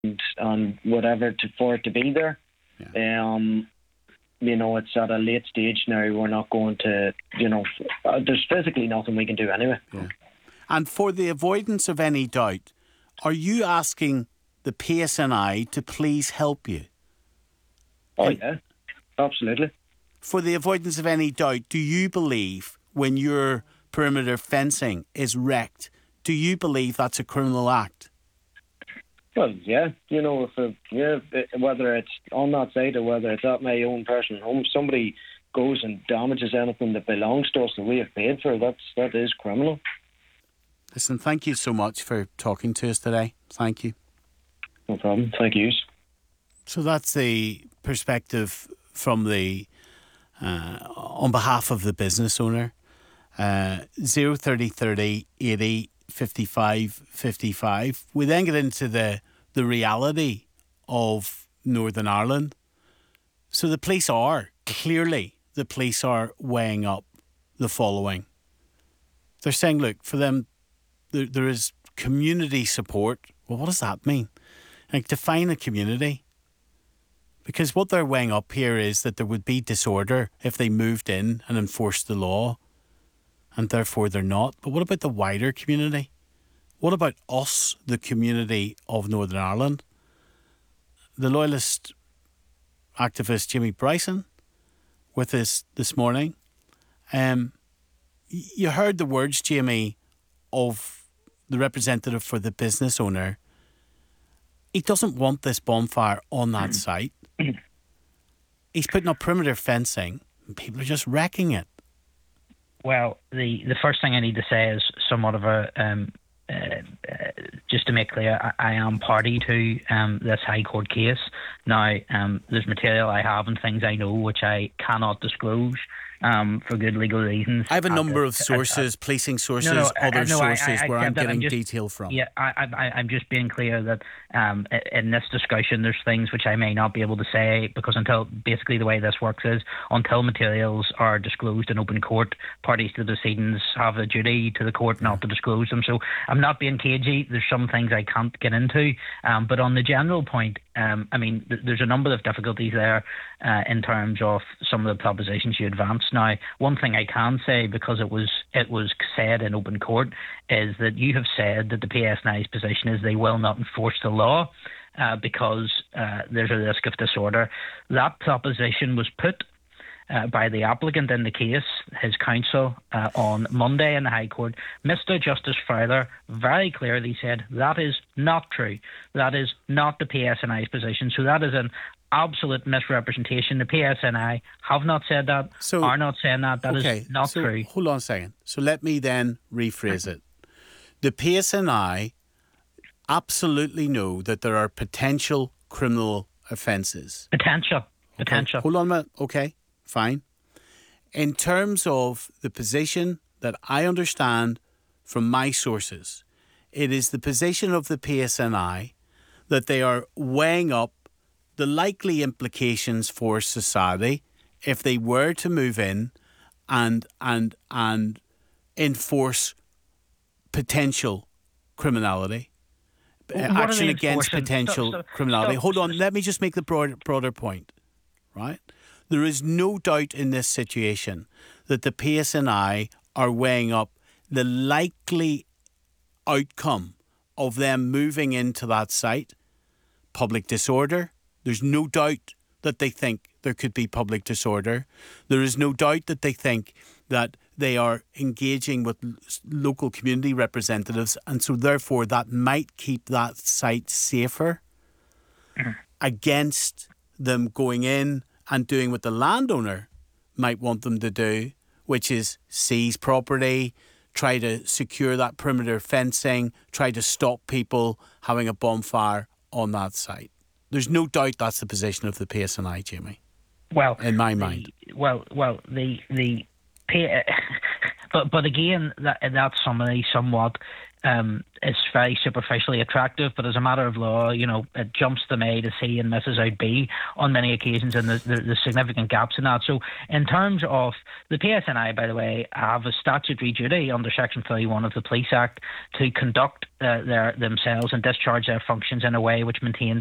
and whatever for it to be there. Yeah. It's at a late stage now. We're not going to, there's physically nothing we can do anyway. Yeah. And for the avoidance of any doubt, are you asking the PSNI to please help you? Oh, yeah, absolutely. For the avoidance of any doubt, do you believe when your perimeter fencing is wrecked, do you believe that's a criminal act? Well, yeah, whether it's on that site or whether it's at my own personal home, if somebody goes and damages anything that belongs to us that we have paid for, that is criminal. Listen, thank you so much for talking to us today. Thank you. No problem. Thank you. So that's the perspective from the on behalf of the business owner. 03030 80 55 55. We then get into the reality of Northern Ireland. So the police are weighing up the following. They're saying, look, for them, there is community support. Well, what does that mean? Like, define a community. Because what they're weighing up here is that there would be disorder if they moved in and enforced the law, and therefore they're not. But what about the wider community? What about us, the community of Northern Ireland? The Loyalist activist Jimmy Bryson with us this morning. You heard the words, Jamie, of the representative for the business owner. He doesn't want this bonfire on that site. He's putting up perimeter fencing and people are just wrecking it. Well, the first thing I need to say is somewhat of a just to make clear, I am party to this High Court case. Now, there's material I have and things I know which I cannot disclose for good legal reasons. I have a number of sources, policing sources, other sources where I'm getting detail from. Yeah, I'm just being clear that in this discussion there's things which I may not be able to say because basically the way this works is until materials are disclosed in open court, parties to the proceedings have a duty to the court not to disclose them. So I'm not being cagey. There's some things I can't get into. But on the general point, there's a number of difficulties there in terms of some of the propositions you advanced. Now, one thing I can say, because it was said in open court, is that you have said that the PSNI's position is they will not enforce the law because there's a risk of disorder. That proposition was put by the applicant in the case, his counsel, on Monday in the High Court. Mr. Justice Fowler very clearly said that is not true. That is not the PSNI's position. So that is an absolute misrepresentation. The PSNI have not said that, are not saying that. That is not true. Hold on a second. So let me then rephrase it. The PSNI absolutely know that there are potential criminal offences. Potential. Hold on a minute. Okay, fine. In terms of the position that I understand from my sources, it is the position of the PSNI that they are weighing up the likely implications for society if they were to move in and enforce potential criminality, action against potential criminality. Hold on, let me just make the broader point, right? There is no doubt in this situation that the PSNI are weighing up the likely outcome of them moving into that site. Public disorder. There's no doubt that they think there could be public disorder. There is no doubt that they think that they are engaging with local community representatives, and so therefore that might keep that site safer against them going in and doing what the landowner might want them to do, which is seize property, try to secure that perimeter fencing, try to stop people having a bonfire on that site. There's no doubt that's the position of the PSNI, Jamie. Well, in my mind. But again, that's somewhat is very superficially attractive, but as a matter of law, it jumps them A to C and misses out B on many occasions, and there's significant gaps in that. So in terms of the PSNI, by the way, have a statutory duty under Section 31 of the Police Act to conduct themselves and discharge their functions in a way which maintains